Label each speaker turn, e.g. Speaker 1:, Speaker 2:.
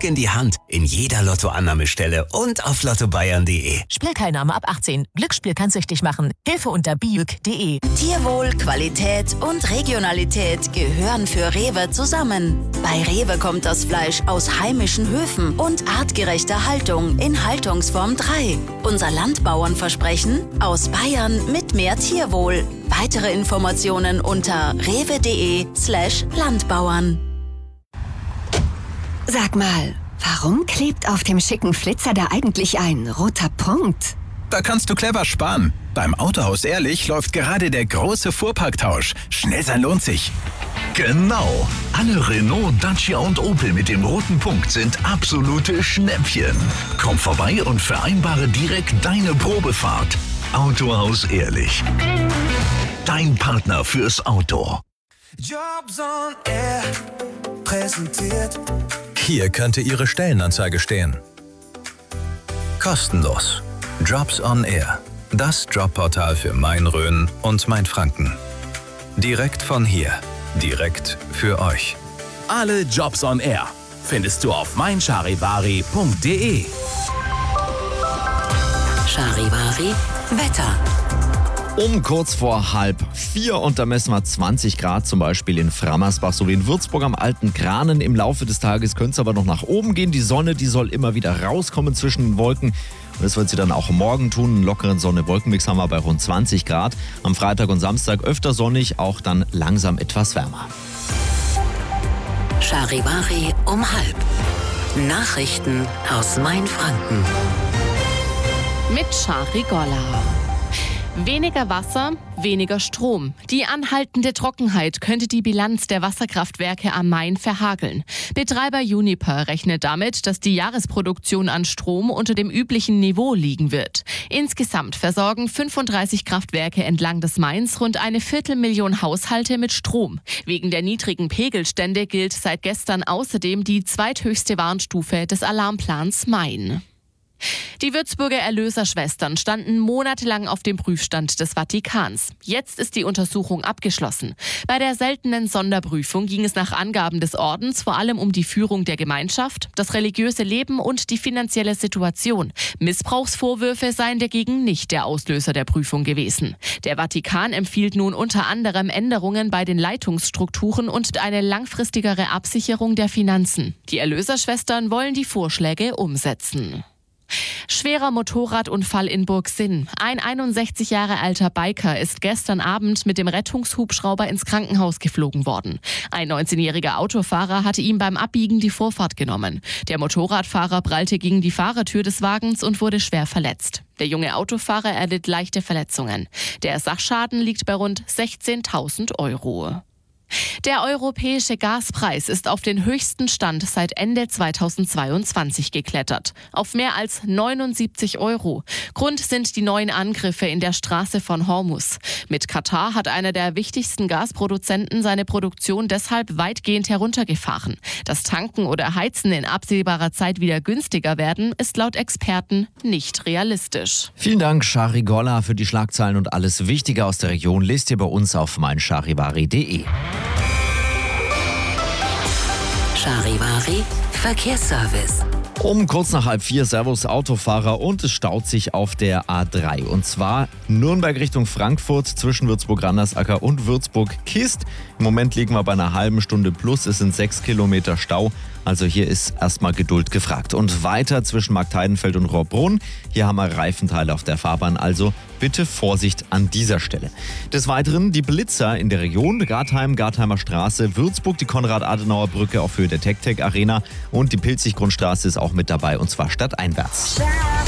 Speaker 1: Glück in die Hand in jeder Lottoannahmestelle und auf lottobayern.de.
Speaker 2: Spielteilnahme ab 18. Glücksspiel kann süchtig machen. Hilfe unter biüg.de.
Speaker 3: Tierwohl, Qualität und Regionalität gehören für Rewe zusammen. Bei Rewe kommt das Fleisch aus heimischen Höfen und artgerechter Haltung in Haltungsform 3. Unser Landbauernversprechen: aus Bayern mit mehr Tierwohl. Weitere Informationen unter rewe.de/Landbauern.
Speaker 4: Sag mal, warum klebt auf dem schicken Flitzer da eigentlich ein roter Punkt?
Speaker 5: Da kannst du clever sparen. Beim Autohaus Ehrlich läuft gerade der große Fuhrparktausch. Schnell sein lohnt sich.
Speaker 6: Genau. Alle Renault, Dacia und Opel mit dem roten Punkt sind absolute Schnäppchen. Komm vorbei und vereinbare direkt deine Probefahrt. Autohaus Ehrlich. Dein Partner fürs Auto.
Speaker 7: Jobs on Air präsentiert.
Speaker 5: Hier könnte Ihre Stellenanzeige stehen. Kostenlos. Jobs on Air. Das Jobportal für Main-Rhön und Main-Franken. Direkt von hier. Direkt für euch.
Speaker 8: Alle Jobs on Air findest du auf meincharivari.de.
Speaker 3: Charivari Wetter.
Speaker 9: Um kurz vor 3:30 und da messen wir 20 Grad zum Beispiel in Frammersbach sowie in Würzburg am Alten Kranen. Im Laufe des Tages könnte es aber noch nach oben gehen. Die Sonne, die soll immer wieder rauskommen zwischen den Wolken. Und das wird sie dann auch morgen tun. Einen lockeren Sonne-Wolkenmix haben wir bei rund 20 Grad. Am Freitag und Samstag öfter sonnig, auch dann langsam etwas wärmer.
Speaker 3: Charivari um 3:30. Nachrichten aus Main-Franken.
Speaker 10: Mit Shari Golla. Weniger Wasser, weniger Strom. Die anhaltende Trockenheit könnte die Bilanz der Wasserkraftwerke am Main verhageln. Betreiber Uniper rechnet damit, dass die Jahresproduktion an Strom unter dem üblichen Niveau liegen wird. Insgesamt versorgen 35 Kraftwerke entlang des Mains rund 250.000 Haushalte mit Strom. Wegen der niedrigen Pegelstände gilt seit gestern außerdem die zweithöchste Warnstufe des Alarmplans Main. Die Würzburger Erlöserschwestern standen monatelang auf dem Prüfstand des Vatikans. Jetzt ist die Untersuchung abgeschlossen. Bei der seltenen Sonderprüfung ging es nach Angaben des Ordens vor allem um die Führung der Gemeinschaft, das religiöse Leben und die finanzielle Situation. Missbrauchsvorwürfe seien dagegen nicht der Auslöser der Prüfung gewesen. Der Vatikan empfiehlt nun unter anderem Änderungen bei den Leitungsstrukturen und eine langfristigere Absicherung der Finanzen. Die Erlöserschwestern wollen die Vorschläge umsetzen. Schwerer Motorradunfall in Burgsinn. Ein 61 Jahre alter Biker ist gestern Abend mit dem Rettungshubschrauber ins Krankenhaus geflogen worden. Ein 19-jähriger Autofahrer hatte ihm beim Abbiegen die Vorfahrt genommen. Der Motorradfahrer prallte gegen die Fahrertür des Wagens und wurde schwer verletzt. Der junge Autofahrer erlitt leichte Verletzungen. Der Sachschaden liegt bei rund 16.000 Euro. Der europäische Gaspreis ist auf den höchsten Stand seit Ende 2022 geklettert, auf mehr als 79 Euro. Grund sind die neuen Angriffe in der Straße von Hormuz. Mit Katar hat einer der wichtigsten Gasproduzenten seine Produktion deshalb weitgehend heruntergefahren. Dass Tanken oder Heizen in absehbarer Zeit wieder günstiger werden, ist laut Experten nicht realistisch.
Speaker 9: Vielen Dank, Shari Golla, für die Schlagzeilen und alles Wichtige aus der Region lest ihr bei uns auf meincharivari.de.
Speaker 3: Charivari Verkehrsservice.
Speaker 9: Um kurz nach 3:30, Servus Autofahrer, und es staut sich auf der A3. Und zwar Nürnberg Richtung Frankfurt zwischen Würzburg-Randersacker und Würzburg-Kist. Im Moment liegen wir bei einer halben Stunde plus, es sind 6 Kilometer Stau. Also hier ist erstmal Geduld gefragt. Und weiter zwischen Marktheidenfeld und Rohrbrunn. Hier haben wir Reifenteile auf der Fahrbahn, also bitte Vorsicht an dieser Stelle. Des Weiteren die Blitzer in der Region, Gartheim, Gartheimer Straße, Würzburg, die Konrad-Adenauer-Brücke auf Höhe der Tec-Tec Arena und die Pilzig-Grundstraße ist auch mit dabei, und zwar stadteinwärts.